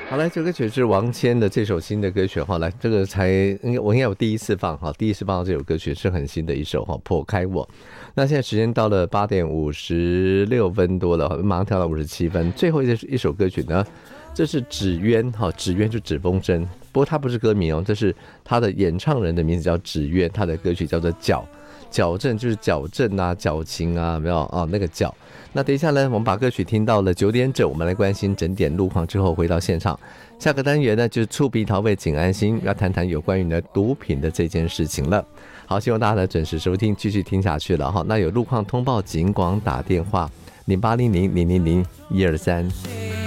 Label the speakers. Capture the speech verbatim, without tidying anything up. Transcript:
Speaker 1: 好来，这个歌曲是王谦的这首新的歌曲哈，来这个才应该我应该有第一次放哈，第一次放到这首歌曲是很新的一首哈，破开我。那现在时间到了八点五十六分多了，马上跳到五十七分。最后一一首歌曲呢，这是纸鸢哈，纸鸢就纸风筝，不过它不是歌名哦，这是他的演唱人的名字叫纸鸢，他的歌曲叫做矫。矫正就是矫正啊，矫情啊，没有啊那个矫。那等一下呢，我们把歌曲听到了九点整，我们来关心整点路况之后回到现场。下个单元呢就是触鼻逃胃请安心，要谈谈有关于呢毒品的这件事情了。好，希望大家呢准时收听，继续听下去了哈。那有路况通报尽管打电话零八零零零零零一二三。